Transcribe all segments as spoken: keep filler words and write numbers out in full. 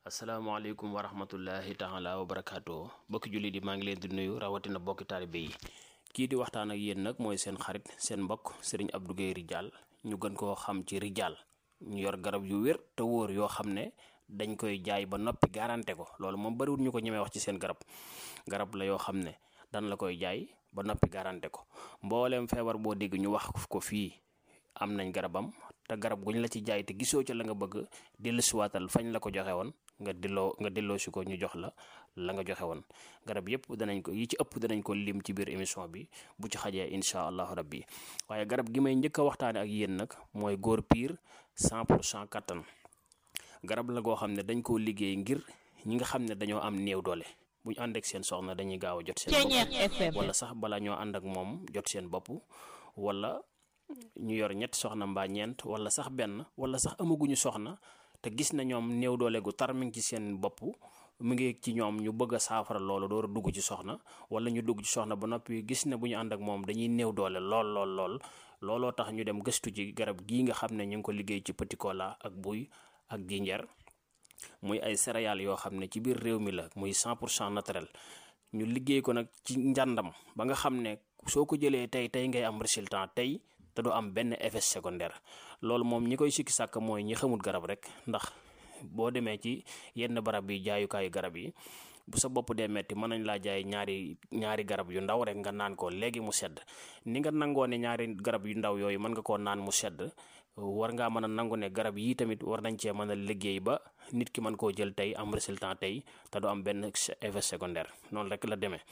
asalaamaaleykum wa rahmatullahi taala wa barakaatu bokki jullit yi maa ngi leen di nuyu rawatina bokki taalibe yi kii di waxtaan ak yéen nag mooy seen xarit seen mbokk sëriñ Abdou Guèye Ridial ñu gën koo xam ci Ridial ñu yor garab yu wér te wóor yoo xam ne dañ koy jaay ba noppi garanté ko loolu moom bariwul ñu ko ñemee wax ci seen garab garab la yoo xam ne dan la koy jaay ba noppi garanté ko mbooleem feebar boo dégg ñu wax ko fii am nañ garabam te garab guñ la ci jaay te gisoo ca la nga bëgg dellusiwaatal fañ la ko joxe woon nga delloo nga delloo si ko ñu jox la la nga joxe woon garab yëpp danañ ko yi ci ëpp danañ ko lim ci biir émission bi bu ci xajee incha allahu rabbi waaye garab gi may njëkk a waxtaane ak yéen nag mooy góor piir cent pour cent kattan garab la goo xam ne dañ koo liggéey ngir ñi nga xam ne dañoo am néew doole bu ñu ànd ak seen soxna dañuy gaaw a jot seen bopp wala sax bala ñoo ànd ak moom jot seen bopp wala ñu yor ñetti soxna mbaa ñeent wala sax benn wala sax amaguñu soxna te gis na ñoom néew doole gu tar mi ngi ci seen bopp mu ngi ci ñoom ñu bëgg a saafara loolu door a dugg ci soxna wala ñu dugg ci soxna ba noppi gis na bu ñu ànd ak moom dañuy néew doole lool lool lool looloo tax ñu dem gëstu ci garab gii nga xam ne ñu ngi ko liggéey ci petit cola ak buy ak jinjeer muy ay céréales yoo xam ne ci biir réew mi la muy cent pour cent naturel ñu liggéey ko nag ci njàndam ba nga xam ne soo ko jëlee tey tey ngay am résultat tey te du am benn effet secondaire loolu moom ñi koy sikki sàkk mooy ñi xamul garab rek ndax boo demee ci yenn barab yi jaayukaayu garab yi bu sa bopp dee metti mën nañ laa jaay ñaari ñaari garab yu ndaw rek nga naan ko léegi mu sedd ni nga nangoo ne ñaari garab yu ndaw yooyu mën nga koo naan mu sedd war ngaa mën a nangu ne garab yii tamit war nañ cee mën a liggéey ba nit ki mën koo jël tey am résultat tey te du am benn effet secondaire noonu rek la demee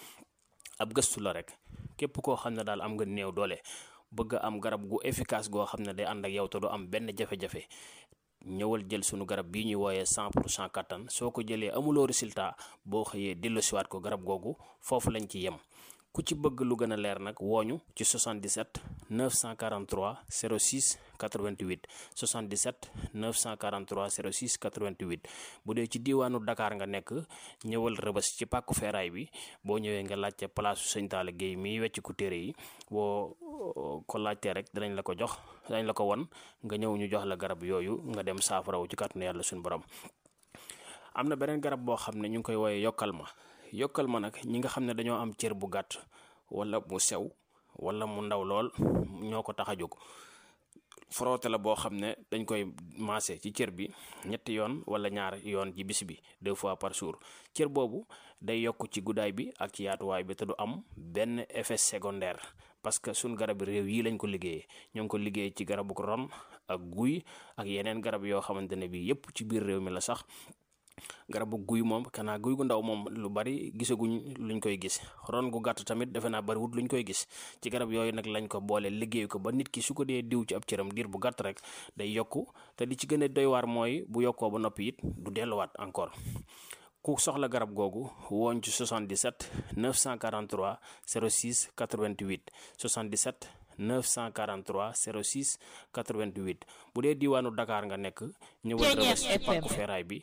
ab gëstu la rek képp koo xam ne daal am nga néew doole bëgg am garab gu efficace goo xam ne day ànd ak yow te du am benn jafe-jafe ñëwal jël sunu garab bii ñuy wooyee cent pour cent kattan soo ko jëlee amuloo résultat boo xëyee delloosiwaat ko garab googu foofu lañ ci yem ku ci bëgg lu gën a leer nag wooñu ci soixante-dix-sept neuf cent quarante-trois zéro six quatre-vingt-huit soixante-dix-sept neuf cent quarante-trois zéro six quatre-vingt-huit bu dee ci diiwaanu Dakar nga nekk ñëwal Rëbës ci pàkku feeraay bi boo ñëwee nga laajte place Sëñ Talla Guèye miy wecc ku téere yi boo ko laajtee rek danañ la ko jox danañ la ko won nga ñëw ñu jox la garab yooyu nga dem saafarawu ci kàttanu yàlla suñu borom. am na beneen garab boo xam ne ñu ngi koy wooyee yokkal ma yokkal ma nag ñi nga xam ne dañoo am cër bu gàtt wala mu sew wala mu ndaw lool ñoo ko tax a jóg frotté la boo xam ne dañ koy maase ci cër bi ñetti yoon wala ñaar yoon ci bis bi deux fois par jour cër boobu day yokk ci guddaay bi ak ci yaatuwaay bi te du am benn effet secondaire parce que suñ garab réew yi lañ ko liggéeyee ñoo ngi ko liggéey ci garabu ron ak guy ak yeneen garab yoo xamante ne bi yépp ci biir réew mi la sax garabu guy moom kanaa guy gu ndaw moom lu bari gisaguñ luñ koy gis ron gu gàtt tamit defe naa bariwut luñ koy gis ci garab yooyu nag lañ ko boole liggéey ko ba nit ki su ko dee diw ci ab cëram diir bu gàtt rek day yokku te li ci gën a doy waar mooy bu yokkoo ba noppi it du delluwaat encore ku soxla garab googu wooñ ci soixante-dix-sept neuf cent quarante-trois zéro six quatre-vingt-huit soixante-dix-sept neuf cent quarante-trois zéro six quatre-vingt-huit bu dee diiwaanu Dakar nga nekk ñëwal Rëbës ci pàkku feeraay bi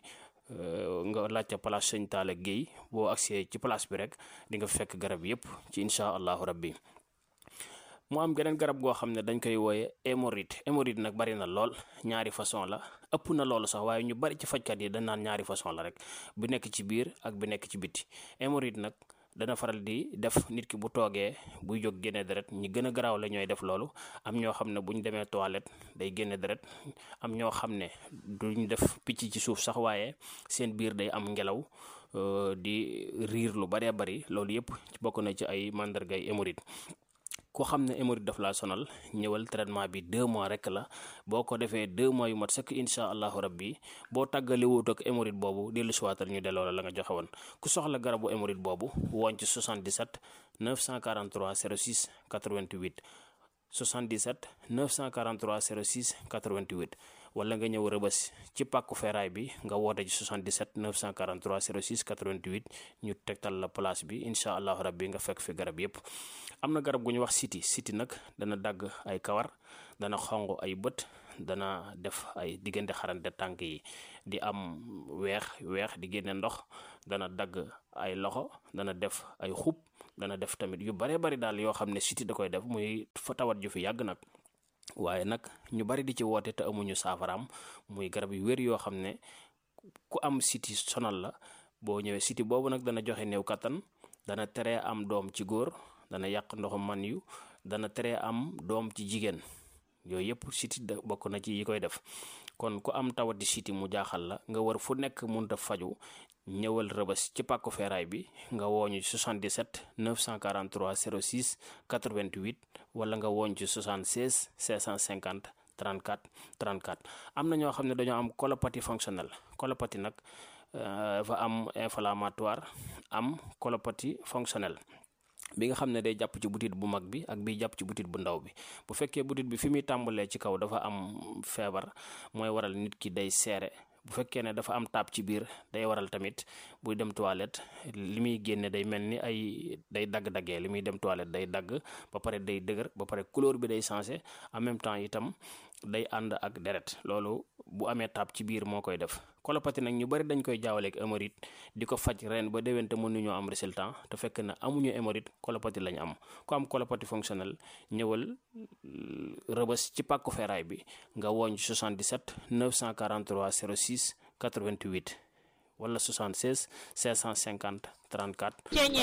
nga laajte place Sëñ Talla Guèye boo agsee ci place bi rek di nga fekk garab yépp ci incha allahu rabbi mu am geneen garab goo xam ne dañ koy wooye hémorroïde hémorroïde nag bari na lool ñaari façon la ëpp na loolu sax waaye ñu bari ci fajkat yi dañ naan ñaari façon la rek bu nekk ci biir ak bu nekk ci biti hémorroïde nag dana faral di def nit ki bu toogee buy jóg génne deret ñi gën a garaaw la ñooy def loolu am ñoo xam ne bu ñu demee toilette day génne deret am ñoo xam ne duñ def picc ci suuf sax waaye seen biir day am ngelaw di riir lu baree bari loolu yépp bokk na ci ay màndargay hémorroïde ku xam ne hémorroïde daf laa sonal ñëwal traitement bi deux mois rek la boo ko defee deux mois yu mat sëkk incha allahu rabbi boo tàggale wut ak hémorroïde boobu dellu siwaatal ñu delloo la la nga joxe woon ku soxla garabu hémorroïde boobu woon ci soixante-dix-sept neuf cent quarante-trois zéro six quatre-vingt-huit soixante-dix-sept neuf cent quarante-trois zéro six quatre-vingt-huit wala nga ñëw Rëbës ci pàkku feeraay bi nga woote ci soixante-dix-sept neuf cent quarante-trois zéro six quatre-vingt-huit ñu tegtal la place bi incha allahu rabbi nga fekk fi garab yépp am na garab gu ñu wax siti siti nag dana dagg ay kawar dana xonq ay bët dana def ay diggante xarante tànk yi di am weex weex di génne ndox dana dagg ay loxo dana def ay xub dana def tamit yu bare bari daal yoo xam ne siti da koy def muy fa tawat ju fi yàgg nag waaye nag ñu bari di ci woote te amuñu saafaraam muy garab yu wér yoo xam ne ku am siti sonal la boo ñëwee siti boobu nag dana joxe néew kattan, dana teree am doom ci góor, dana yàq ndoxu man yu, dana teree am doom ci jigéen. yooyu yëpp siti da bokk na ci yi koy def. kon ku am tawati siti mu jaaxal la nga war fu nekk mënta faju, ñëwal Rëbës ci pàkku feeraay bi nga wooñu ci soixante-dix-sept neuf cent quarante-trois zéro six quatre-vingt-huit wala nga wooñ ci soixante-seize cinq cent cinquante trente-quatre trente-quatre. am na ñoo xam ne dañoo am colopathie fonctionnelle. colopathie nag dafa am inflammatoire, am colopathie fonctionnelle bi nga xam ne day jàpp ci butit bu mag bi ak bi jàpp ci butit bu ndaw bi. bu fekkee butit bi fi muy tàmbalee ci kaw dafa am feebar, mooy waral nit ki day seere. bu fekkee ne dafa am taab ci biir day waral tamit buy dem toilette li muy génne day mel ni ay day dagg-daggee li muy dem toilette day dagg ba pare day dëgër ba pare couleur bi day changé en même temps itam day ànd ak deret. loolu bu amee taab ci biir moo koy def. colopathie nag ñu bari dañ koy jaawaleeg hémorroïde di ko faj ren ba déwén te mënuñoo am résultat te fekk na amuñu hémorroïde, colopathie lañ am. ku am colopathie fonctionnelle ñëwal Rëbës ci pàkku feeraay bi nga wooñ soixante-dix-sept neuf cent quarante-trois zéro six quatre-vingt-huit wala soixante-seize cinq cent cinquante trente-quatre.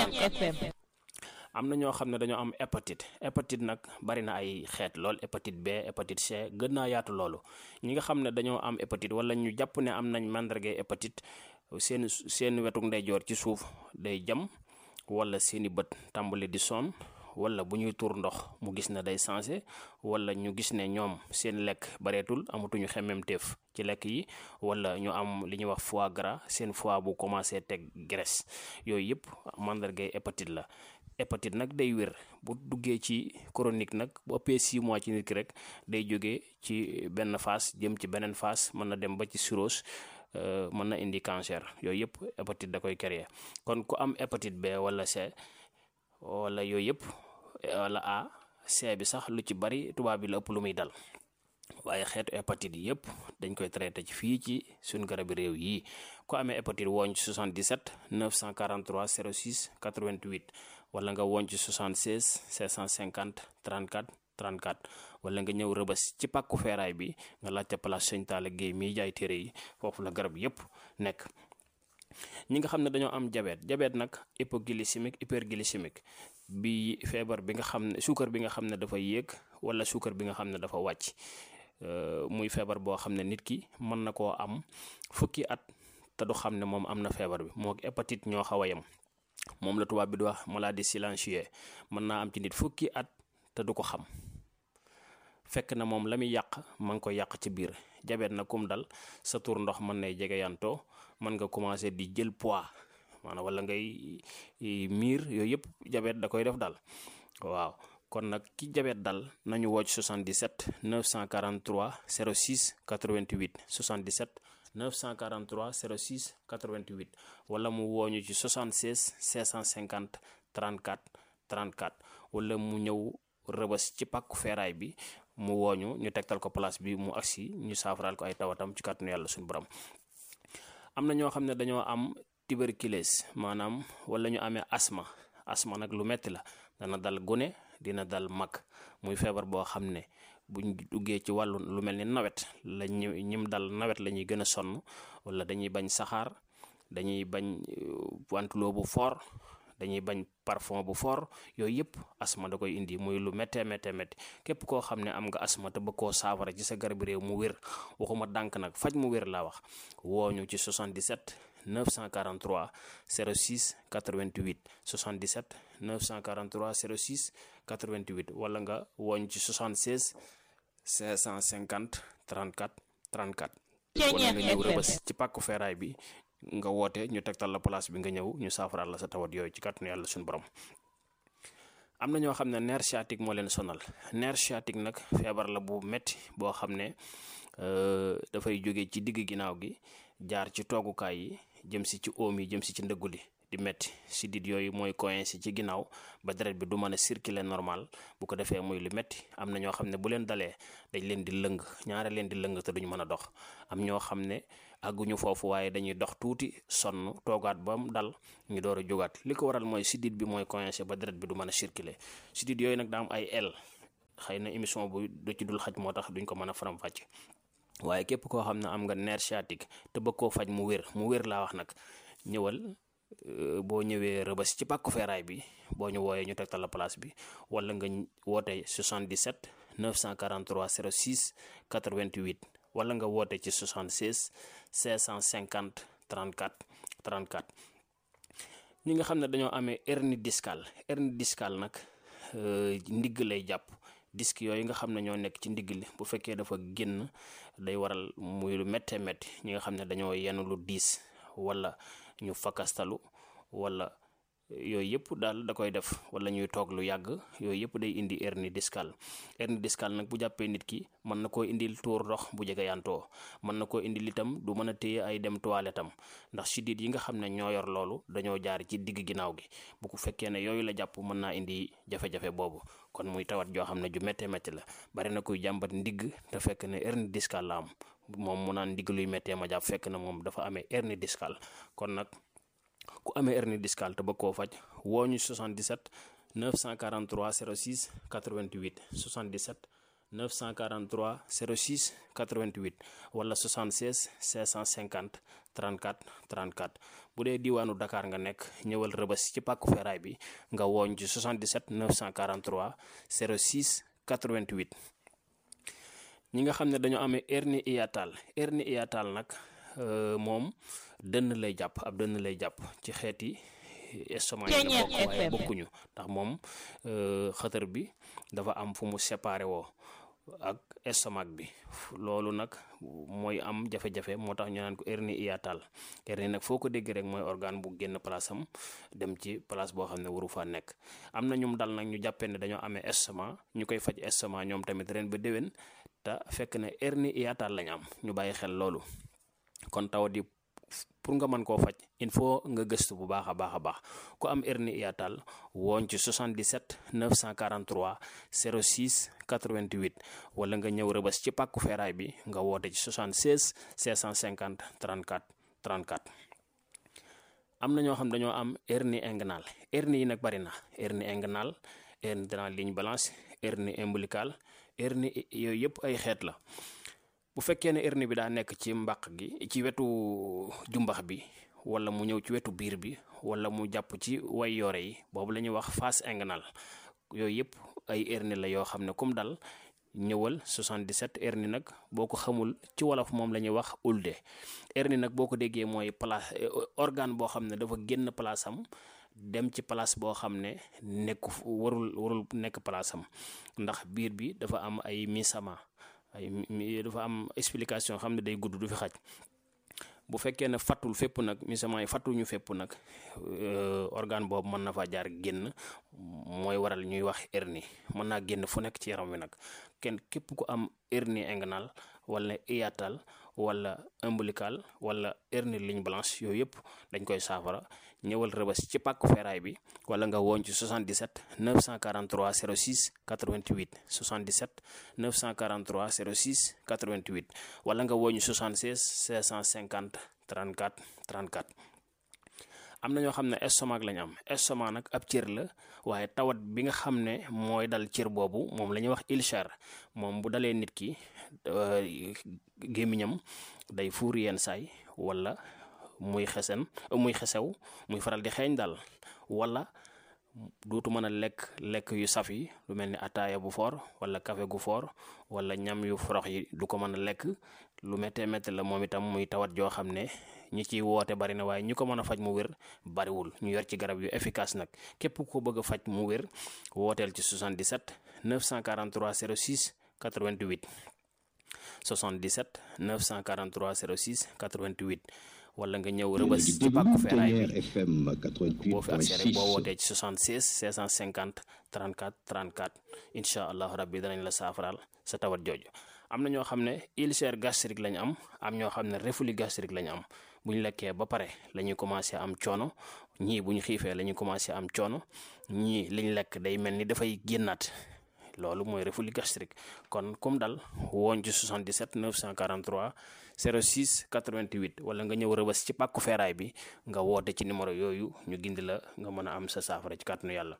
am na ñoo xam ne dañoo am hépatite. hépatite nag bari na ay xeet lool, hépatite B, hépatite C, gën naa yaatu loolu. ñi nga xam ne dañoo am hépatite wala ñu jàpp ne am nañ màndargay hépatite, seen seen wetu ndeyjoor ci suuf day jam, wala seeni bët tàmbali di sonn, wala bu ñuy tuur ndox mu gis ne day changé, wala ñu gis ne ñoom seen lekk bareetul, amatuñu xemmemteef ci lekk yi, wala ñu am li ñuy wax foie gras, seen foie bu commencé teg graisse. yooyu yëpp màndargay hépatite la. hépatite nag day wér bu duggee ci chronique nag bu ëppee six mois ci nit ki rek day jógee ci benn phase jëm ci beneen phase, mën na dem ba ci cirrhose, mën na indi cancer. yooyu yëpp hépatite da koy créer. kon ku am hépatite B wala C wala yooyu yëpp wala A, C bi sax lu ci bari tubaab bi la ëpp lu muy dal, waaye xeetu hépatite yi yëpp dañ koy traité ci fii ci suñu garabi réew yi. ku amee hépatite wooñ ci soixante-dix-sept neuf cent quarante-trois zéro six quatre-vingt-huit wala nga wooñ ci soixante-seize cinq cent cinquante trente-quatre trente-quatre wala nga ñëw Rëbës ci pàkku feeraay bi nga laajte place Sëñ Talla Guèye miy jaay téere yi, foofu la garab yëpp nekk. ñi nga xam ne dañoo am diabète diabète nag hypoglycémique hyperglycémique bi feebar bi nga xam ne suukar bi nga xam ne dafa yéeg wala suukar bi nga xam ne dafa wàcc, muy feebar boo xam ne nit ki mën na koo am fukki at te du xam ne moom am na feebar bi. moo hépatite ñoo xaw a yem, moom la tubaab bi di wax maladie silencieuse. mën naa am ci nit fukki at te du ko xam, fekk na moom la muy yàq ma ngi ko yàq ci biir. diabète na kum dal sa tur ndox mën nay jege yantoo, mën nga commencé di jël poids maanaam wala ngay miir. yooyu yëpp diabète da koy def dal. waaw kon nag ki diabète dal nañu woo ci soixante-dix-sept neuf cent quarante-trois zéro six quatre-vingt-huit soixante-dix-sept neuf cent quarante-trois zéro six quatre-vingt-huit wala mu wooñu ci soixante-seize cinq cent cinquante trente-quatre trente-quatre wala mu ñëw Rëbës ci pàkku feeraay bi mu wooñu ñu tegtal ko place bi mu agsi ñu saafaraal ko ay tawatam ci kàttanu yàlla suñu borom. am na ñoo xam ne dañoo am tuberculose maanaam wala ñu amee asma. asma nag lu metti la, dana dal gune dina dal mag, muy feebar boo xam ne buñ duggee ci wàllu lu mel ni nawet la ñu ñim dal nawet la ñuy gën a sonn, wala dañuy bañ saxaar, dañuy bañ wantuloo bu fort, dañuy bañ parfum bu fort. yooyu yëpp asma da koy indi, muy lu méttee méttee métti. képp koo xam ne am nga asma te bëgg koo saafara ci sa garab réew mu wér, waxuma dànk nag, faj mu wér laa wax, wooñu ci soixante-dix-sept neuf cent quarante-trois zéro six quatre-vingt-huit soixante-dix-sept neuf cent quarante-trois zéro six quatre-vingt-huit wala nga wooñ ci soixante-seize cinq cent cinquante trente-quatre trente-quatre wala nga ñëw Rëbës ci pàkku feeraay bi nga woote ñu tegtal la place bi nga ñëw ñu saafaraal la sa tawat yooyu ci kàttanu yàlla suñu borom. am na ñoo xam ne nerf sciatique moo leen sonal. nerf sciatique nag feebar la bu metti boo xam ne dafay jóge ci digg ginnaaw gi jaar ci toogukaay yi jëm si ci oom yi jëm si ci ndëggu li di metti. sidit yooyu mooy coincé ci ginnaaw ba deret bi du mën a circuler normal, bu ko defee muy lu metti. am na ñoo xam ne bu leen dalee dañ leen di lëng, ñaare leen di lëng te duñu mën a dox. am ñoo xam ne àgguñu foofu waaye dañuy dox tuuti sonn toogaat ba mu dal ñu door a jógaat. li ko waral mooy sidit bi mooy coincé ba deret bi du mën a circuler. sidit yooyu nag daa am ay el, xëy na émission bu du ci dul xaj moo tax duñ ko mën a faram-fàcce. waaye képp koo xam ne am nga nerf sciatique te bëgg koo faj mu wér mu wér laa wax nag ñëwal boo ñëwee Rëbës ci pàkku feeraay bi boo ñu wooyee ñu tegtal la place bi wala nga woote soixante-dix-sept neuf cent quarante-trois zéro six quatre-vingt-huit wala nga woote ci soixante-seize cinq cent cinquante trente-quatre trente-quatre. ñi nga xam ne dañoo amee hernie discale hernie discale nag ndigg lay jàpp. disque yooyu nga xam ne ñoo nekk ci ndigg li bu fekkee dafa génn day waral muy lu méttee métti ñi nga xam ne dañoo yenu lu diis wala ñu fakastalu wala yooyu yëpp daal da koy def wala ñuy toog lu yàgg yooyu yëpp day indi hernie discale hernie discale nag bu jàppee nit ki mën na koo indil tuur ndox bu jege yantoo mën na koo indil itam du mën a téye ay dem toilette am ndax siddiit yi nga xam ne ñoo yor loolu dañoo jaar ci digg ginnaaw gi bu ko fekkee ne yooyu la jàpp mën naa indi jafe-jafe boobu kon muy tawat joo xam ne ju méttee métti la bari na kuy jàmbat ndigg te fekk ne hernie discale la am moom mu naan ndigg luy méttee ma jàpp fekk na moom dafa amee hernie discale kon nag ku amee hernie discale te bëgg koo faj woo ñu soixante-dix-sept neuf cent quarante-trois zéro six quatre-vingt-huit soixante-dix-sept neuf cent quarante-trois zéro six quatre-vingt-huit wala soixante-seize cinq cent cinquante trente-quatre trente-quatre bu dee diwaanu Dakar nga nekk ñëwal Rëbës ci pàkku feeraay bi nga wooñ ci soixante-dix-sept neuf cent quarante-trois zéro six quatre-vingt-huit. ñi nga xam ne dañoo amee hernie hiatale hernie hiatale nag moom dënn lay jàpp ab dënn lay jàpp ci xeeti estomac yi la bokk waaye bokkuñu ndax moom xëtër bi dafa am fu mu séparé woo ak estomac bi loolu nag mooy am jafe-jafe moo tax ñu naan ko hernie hiatale hernie nag foo ko dégg rek mooy organe bu génn place am dem ci place boo xam ne waru faa nekk. am na ñum dal nag ñu jàppee ne dañoo amee estomac ñu koy faj estomac ñoom tamit ren ba déwén te fekk ne hernie hiatale lañ am ñu bàyyi xel loolu kon taw di pour nga mën koo faj il faut nga gëstu bu baax a baax a baax ku am hernie hiatale wooñ ci soixante-dix-sept neuf cent quarante-trois zéro six quatre-vingt-huit wala nga ñëw Rëbës ci pàkku feeraay bi nga woote ci soixante-seize cinq cent cinquante trente-quatre trente-quatre. am na ñoo xam dañoo am hernie inguinale hernie yi nag bari na hernie inguinale hernie de la ligne blanche hernie ombilicale hernie yooyu yëpp ay xeet la. bu fekkee ne hernie bi daa nekk ci mbàq gi ci wetu jumbax bi wala mu ñëw ci wetu biir bi wala mu jàpp ci way yore yi boobu la ñuy wax face inguinale yooyu yëpp ay hernie la yoo xam ne comme dal ñëwal soixante-dix-sept hernie nag boo ko xamul ci wolof moom la ñuy wax ulde hernie nag boo ko déggee mooy place organe boo xam ne dafa génn place am dem ci place boo xam ne nekku warul warul nekk place am ndax biir bi dafa am ay misama ay dafa am explication xam ne day gudd du fi xaj bu fekkee ne fattul fépp nag misament yi fattuñu fépp nag organe boobu mën na faa jaar génn mooy waral ñuy wax hernie mën naa génn fu nekk ci yaram wi nag kenn képp ku am hernie inguinale wala hiatale wala ombilical wala hernie ligne blanche yooyu yëpp dañ koy saafara ñëwal Rëbës ci pàkku feeraay bi wala nga woon ci soixante-dix-sept neuf cent quarante-trois zéro six quatre-vingt-huit soixante-dix-sept neuf cent quarante-trois zéro six quatre-vingt-huit wala nga woon ci soixante-seize cinq cent cinquante trente-quatre trente-quatre. am na ñoo xam ne estomac lañ am estomac nag ab cër la waaye tawat bi nga xam ne mooy dal cër boobu moom la ñuy wax ulcère moom bu dalee nit ki gémmiñam day fuur yenn saay wala muy xesen muy xesew muy faral di xeeñ daal wala dootu mën a lekk lekk yu saf yi lu mel ni ataaya bu foor wala café gu foor wala ñam yu forox yi du ko mën a lekk lu méttee métti la moom itam muy tawat joo xam ne ñi ciy woote bari na waaye ñu ko mën a faj mu wér bariwul ñu yor ci garab yu efficace nag képp ko bëgg a faj mu wér wooteel ci soixante-dix-sept neuf cent quarante-trois zéro six quatre-vingt-huit soixante-dix-sept neuf cent quarante-trois zéro six quatre-vingt-huit wala nga ñëw Rëbës ci pàkku feeraay bi boo fi accès rek boo wootee ci soixante-seize cinq cent cinquante trente-quatre trente-quatre incha allahu rabbi danañ la saafaraal sa tawat jooju. am na ñoo xam ne ulcère gastrique lañ am am ñoo xam ne reflux gastrique lañ am bu ñu lekkee ba pare la ñuy commencé am coono ñii bu ñu xiifee la ñuy commencé am coono ñii liñ lekk day mel ni dafay génnaat loolu mooy reflux gastrique kon comme dal woon ci soixante-dix-sept neuf cent quarante-trois zéro six quatre-vingt-huit wala nga ñëw Rëbës ci pàkku feeraay bi nga woote ci numéro yooyu ñu gindi la nga mën a am sa saafara ci kàttanu yàlla.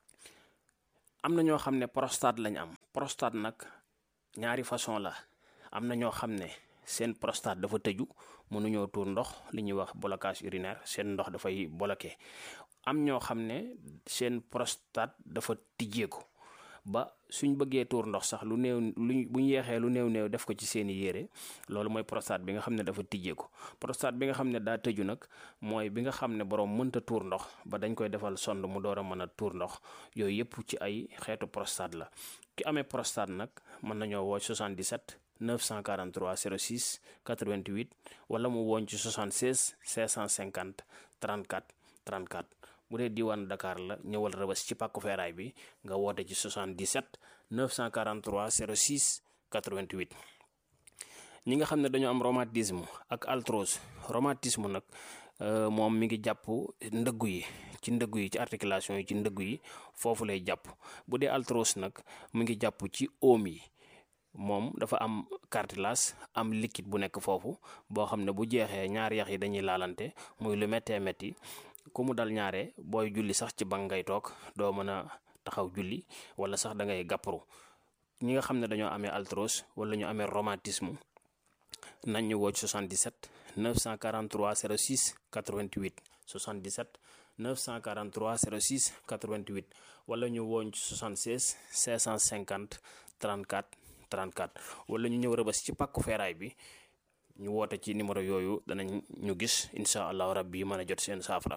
am na ñoo xam ne prostate lañ am prostate nag ñaari façon la am na ñoo xam ne seen prostate dafa tëju mënuñoo tuur ndox li ñuy wax blocage urinaire seen ndox dafay bloqué am ñoo xam ne seen prostate dafa tijjeeku ba suñ bëggee tuur ndox sax lu néew lu bu ñu yeexee lu néew néew def ko ci seeni yére loolu mooy prostate bi nga xam ne dafa tijjeeku prostate bi nga xam ne daa tëju nag mooy bi nga xam ne borom mënta tuur ndox ba dañ koy defal sonde mu door a mën a tuur ndox yooyu yëpp ci ay xeetu prostate la ki amee prostate nag mën nañoo woo soixante-dix-sept neuf cent quarante-trois zéro six quatre-vingt-huit wala mu woon ci soixante-seize cinq cent cinquante trente-quatre trente-quatre bu dee diwaan Dakar la ñëwal Rëbës ci pàkku feeraay bi nga woote ci soixante-dix-sept neuf cent quarante-trois zéro six quatre-vingt-huit. ñi nga xam ne dañoo am rhumatisme ak arthrose rhumatisme nag moom mi ngi jàpp ndëggu yi ci ndëggu yi ci articulation yi ci ndëggu yi foofu lay jàpp bu dee arthrose nag mi ngi jàpp ci oom yi moom dafa am cartilage am liquide bu nekk foofu boo xam ne bu jeexee ñaari yax yi dañuy laalante muy lu méttee métti ku mu dal ñaare booy julli sax ci bank ngay toog doo mën a taxaw julli wala sax da ngay gàpparu ñi nga xam ne dañoo amee arthrose wala ñu amee rhumatisme nañ ñu woo soixante-dix-sept neuf cent quarante-trois zéro six quatre-vingt-huit soixante-dix-sept neuf cent quarante-trois zéro six quatre-vingt-huit wala ñu woo soixante-seize cinq cent cinquante trente-quatre trente-quatre wala ñu ñëw Rëbës ci pàkku feeraay bi ñu woote ci numéro yooyu danañ ñu gis incha allahu rabbi mën a jot seen saafara.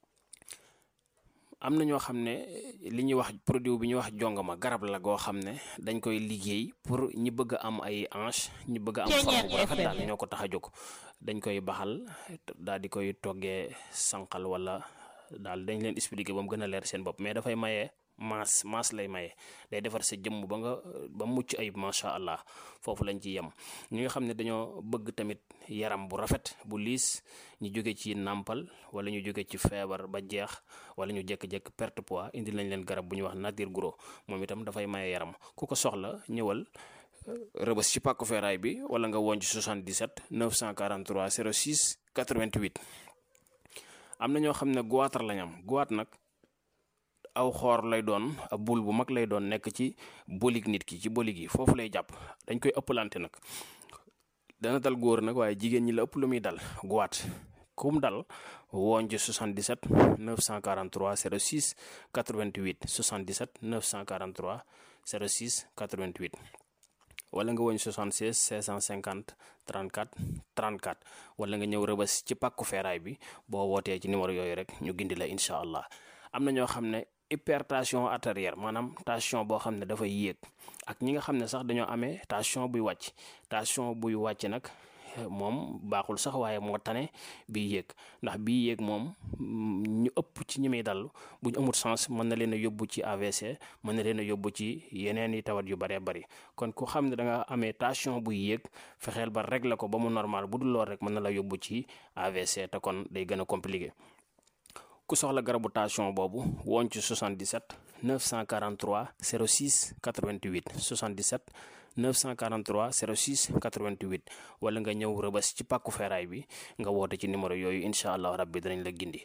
am na ñoo xam ne li ñuy wax produit bi ñuy wax jongama garab la goo xam ne dañ koy liggéey pour ñi bëgg a am ay hanche ñi bëgg a am forme bu rafet daal ñoo ko tax a jóg dañ koy baxal daal di koy toggee sànqal wala daal dañ leen expliquer ba mu gën a leer seen bopp mais dafay maye maas maas lay maye day defar sa jëmm ba nga ba mucc ayib macha allah foofu lañ ci yem. ñi nga xam ne dañoo bëgg tamit yaram bu rafet bu liis ñu jóge ci nàmpal wala ñu jóge ci feebar ba jeex wala ñu jékki-jékki perte poids indi lañ leen garab bu ñuy wax nature gros moom itam dafay maye yaram ku ko soxla ñëwal Rëbës ci pàkku feeraay bi wala nga woon ci soixante-dix-sept neuf cent quarante-trois zéro six quatre-vingt-huit. am na ñoo xam ne goitre lañ am goitre nag aw xoor lay doon ab bul bu mag lay doon nekk ci bolig nit ki ci bolig yi foofu lay jàpp dañ koy ëppalante nag dana dal góor nag waaye jigéen ñi la ëpp lu muy dal goitre kum dal woon ci soixante-dix-sept neuf cent quarante-trois zéro six quatre-vingt-huit soixante-dix-sept neuf cent quarante-trois zéro six quatre-vingt-huit wala nga woñ soixante-seize cinq cent cinquante trente-quatre trente-quatre wala nga ñëw Rëbës ci pàkku feeraay bi boo wootee ci numéro yooyu rek ñu gindi la incha allah. am na ñoo xam ne hypertension artérielle maanaam tension boo xam ne dafay yéeg ak ñi nga xam ne sax dañoo amee tension buy wàcc tension buy wàcc nag moom baaxul sax waaye moo tane bii yéeg ndax bii yéeg moom ñu ëpp ci ñi muy dal bu ñu amul sens mën na leen a yóbbu ci A V C mën na leen a yóbbu ci yeneen i tawat yu bëree bëri kon ku xam ne da nga amee tension buy yéeg fexeel ba régler ko ba mu normal bu dul lool rek mën na la yóbbu ci A V C te kon day gën a compliqué. ku soxla garabu tension boobu woon ci soixante-dix-sept neuf cent quarante-trois zéro six quatre-vingt-huit soixante-dix-sept neuf cent quarante-trois zéro six quatre-vingt-huit wala nga ñëw Rëbës ci pàkku feeraay bi nga woote ci numéro yooyu incha allah rabbi danañ la gindi.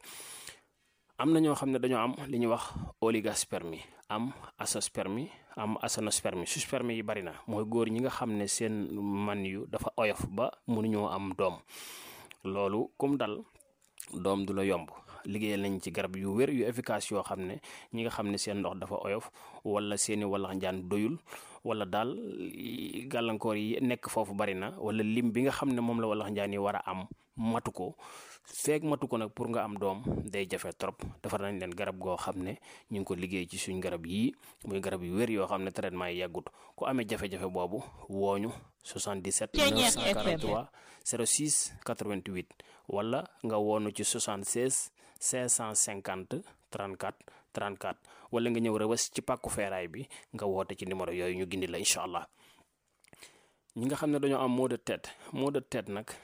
am na ñoo xam ne dañoo am li ñuy wax oligospermie am azoospermie am aténospermie sperme yi bari na mooy góor ñi nga xam ne seen man yu dafa oyof ba mënuñoo am doom loolu kum dal doom du la yomb. liggéeyal nañ ci garab yu wér yu efficace yoo xam ne ñi nga xam ne seen ndox dafa oyof wala seeni walax njaan doyul wala daal gàllankoor yi nekk foofu bari na wala lim bi nga xam ne moom la walax njaan yi war a am matu ko feeg matu ko nag pour nga am doom day jafe trop defar nañ leen garab goo xam ne ñu ngi ko liggéey ci suñ garab yii muy garab yu wér yoo xam ne traitement yi yàggut ku amee jafe-jafe boobu wooñu soixante-dix-sept neuf cent quarante-trois zéro six quatre-vingt-huit wala nga woonu ci soixante-seize cinq cent cinquante trente-quatre trente-quatre wala nga ñëw Rëbës ci pàkku feeraay bi nga woote ci numéro yooyu ñu gindi la incha allah. ñi nga xam ne dañoo am maux de tête maux de tête nag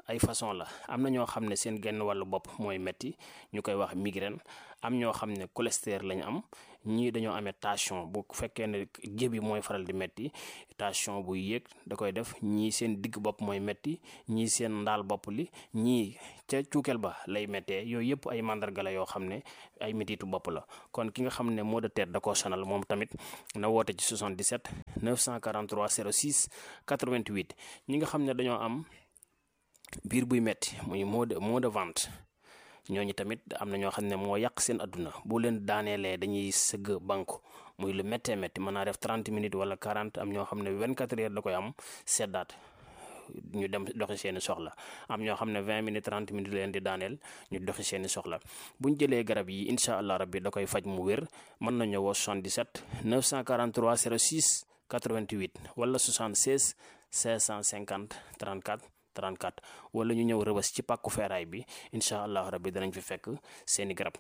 ay façon la am na ñoo xam ne seen genn wàllu bopp mooy metti ñu koy wax migraine am ñoo xam ne cholestérol lañu am ñii dañoo amee tension bu fekkee ne jëbi mooy faral di metti tension bu yéeg da koy def ñii seen digg bopp mooy metti ñii seen ndaal bopp li ñii ca cuukeel ba lay méttee yooyu yëpp ay mandarga la yoo xam ne ay mettitu bopp la kon ki nga xam ne maux de tête da koo sonal moom tamit na woote ci soixante-dix-sept neuf cent quarante-trois zéro six quatre-vingt-huit ñi nga xam ne dañoo am biir buy metti muy maux de maux de ventre ñooñu tamit am na ñoo xam ne moo yàq seen adduna boo leen daaneelee dañuy sëgg banku muy lu méttee métti mën naa def trente minutes wala quarante am ñoo xam ne vingt-quatre heures da koy am seddaat ñu dem doxi seeni soxla am ñoo xam ne vingt minutes trente minutes leen di daaneel ñu doxi seeni soxla bu ñu jëlee garab yi incha allah rabbi da koy faj mu wér mën na ñëwoo soixante-dix-sept neuf cent quarante-trois zéro six quatre-vingt-huit wala soixante-seize cinq cent cinquante trente-quatre trente-quatre wala ñu ñëw rëbës ci pàkku feeraay bi incha allah rabbi danañ fi fekk seeni garab.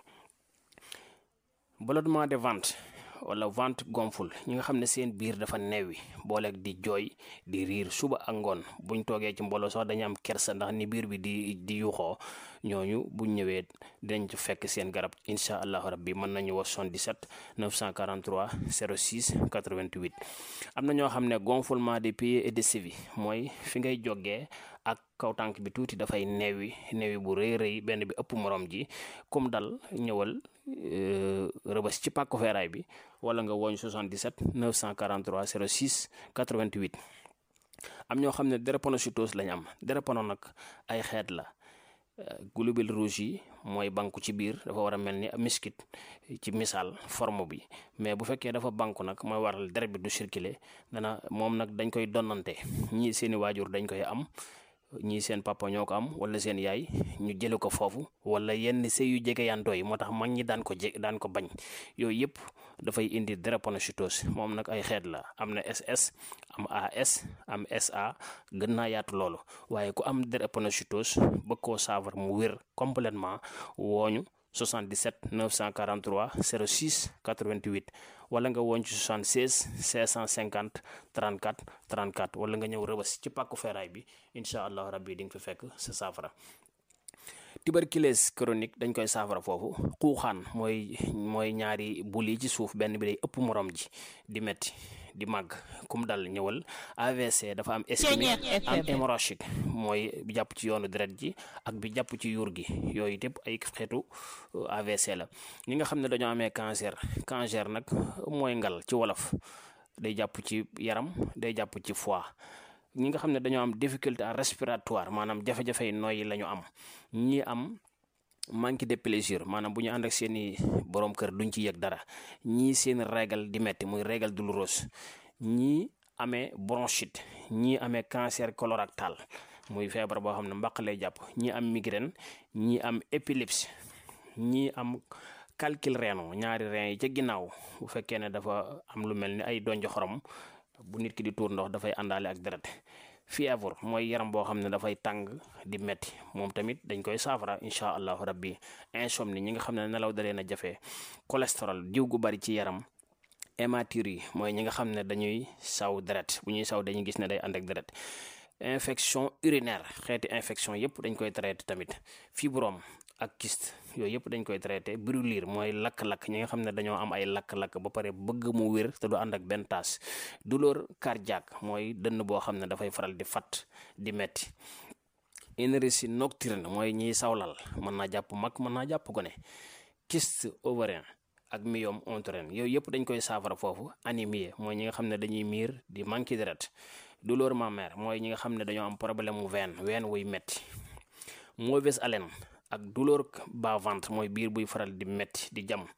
ballonnement de ventre wala ventre gonfle ñi nga xam ne seen biir dafa neewi booleeg di jooy di riir suba ak ngoon buñ toogee ci mbooloo sax dañu am kersa ndax ni biir bi di di yuuxoo ñooñu buñ ñëwee dinañ ci fekk seen garab incha allahu rabbi mën nañu wax soixante-dix-sept neuf cent quarante-trois zéro six quatre-vingt-huit. am na ñoo xam ne gonflement des pieds et des chevilles mooy fi ngay jógee ak kaw tànk bi tuuti dafay neewi neewi bu rëy rëy benn bi ëpp morom ji comme dal ñëwal rëbës ci pàkku feeraay bi wala nga woñ soixante-dix-sept neuf cent quarante-trois zéro six quatre-vingt-huit. am ñoo xam ne drépanocytose lañ am drépano nag ay xeet la globules rouges yi mooy banku ci biir dafa war a mel ni miskit ci misaal forme bi mais bu fekkee dafa banku nag mooy waral deret bi du circuler dana moom nag dañ koy donnante ñii seeni waajur dañ koy am ñii seen papa ñoo ko am wala seen yaay ñu jële ko foofu wala yenn sëy yu jege yantoo yi moo tax mag ñi daan ko je daan ko bañ yooyu yëpp dafay indi drépanocytose moom nag ay xeet la am na S S am A S am S A gën naa yaatu loolu waaye ku am drépanocytose bëgg koo saafara mu wér complètement wooñu soixante-dix-sept neuf cent quarante-trois zéro six quatre-vingt-huit wala nga woon ci soixante-seize cinq cent cinquante trente-quatre trente-quatre wala nga ñëw rëbës ci pàkku feeraay bi incha allah rabbi di nga fi fekk sa saafara. tuberculose chronique dañ koy saafara foofu xuuxaan mooy mooy ñaari bul yi ci suuf benn bi day ëpp morom ji di metti di màgg kum dal ñëwal. A V C dafa am ischémique am hémorragique mooy bi jàpp ci yoonu deret ji ak bi jàpp ci yuur gi yooyu yëpp ay xeetu A V C la. ñi nga xam ne dañoo amee cancer cancer nag mooy ngal ci wolof day jàpp ci yaram day jàpp ci foie. ñi nga xam ne dañoo am difficulté respiratoire maanaam jafe-jafe nooyi la ñu am ñi am manque de plaisir maanaam bu ñu ànd ak seeni borom kër duñ ci yëg dara ñii seen régal di metti muy régal douloureuse ñii amee bronchite ñii amee cancer colorectal muy feebar boo xam ne mbaq lay jàpp ñii am migraine ñii am épilepsie ñii am calcul rénal ñaari rein yi ca ginnaaw bu fekkee ne dafa am lu mel ni ay donj xorom bu nit ki di tuur ndox dafay àndaale ak deret. fièvre mooy yaram boo xam ne dafay tàng di metti moom tamit dañ koy saafara incha allahu rabbi. insomnie ñi nga xam ne nelaw da leen a jafe. cholestérol diw gu bari ci yaram. hématurie mooy ñi nga xam ne dañuy saw deret bu ñuy saw dañuy gis ne day ànd ak deret. infection urinaire xeeti infection yëpp dañ koy traité tamit. fibrome ak kyste yooyu yëpp dañ koy traité. brûlure mooy lakk-lakk ñi nga xam ne dañoo am ay lakk-lakk ba pare bëgg mu wér te du ànd ak benn taas. douleur cardiaque mooy dënn boo xam ne dafay faral di fat di metti. énergie nocturne mooy ñiy sawlal mën naa jàpp mag mën naa jàpp gone. kyste ovarien ak myome utérin yooyu yëpp dañ koy saafara foofu. anémie mooy ñi nga xam ne dañuy miir di manqué deret. douleur mammaire mooy ñi nga xam ne dañoo am problème mu veine veine wuy metti. mauvaise haleine ak douleur bas ventre mooy biir buy faral di metti di jam.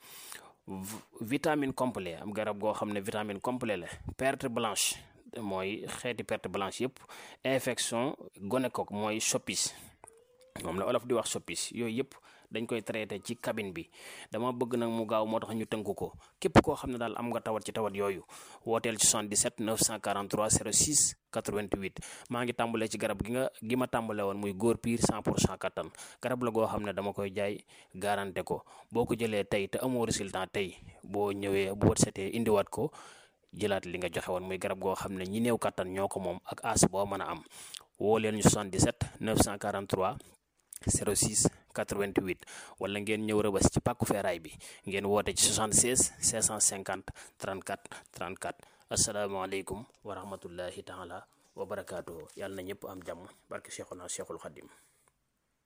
vitamine complet am garab goo xam ne vitamine complet la. perte blanche mooy xeeti perte blanche yëpp. infection gonocoque mooy soppis moom la olof di wax soppis yooyu yëpp dañ koy traité ci cabine bi. dama bëgg nag mu gaaw moo tax ñu tënk ko képp koo xam ne daal am nga tawat ci tawat yooyu wooteel ci soixante-dix-sept neuf cent quarante-trois zéro six quatre-vingt-huit. maa ngi tàmbalee ci garab gi nga gi ma tàmbale woon muy góor piir cent pour cent kattan garab la goo xam ne dama koy jaay garanté ko boo ko jëlee tey te amoo résultat tey boo ñëwee bu wët setee indiwaat ko jëlaat li nga joxe woon muy garab goo xam ne ñi néew kattan ñoo ko moom ak as boo mën a am. woo leen ñu soixante-dix-sept neuf cent quarante-trois zéro six quatre-vingt-huit wala ngeen ñëw Rëbës ci pàkku feeraay bi ngeen woote ci soixante-seize cinq cent cinquante trente-quatre trente-quatre. asalaamaaleykum wa rahmatullahi taala wa barakaatuhu. yàlla na ñëpp am jàmm barke Cheikhuna Cheikhul Khadim.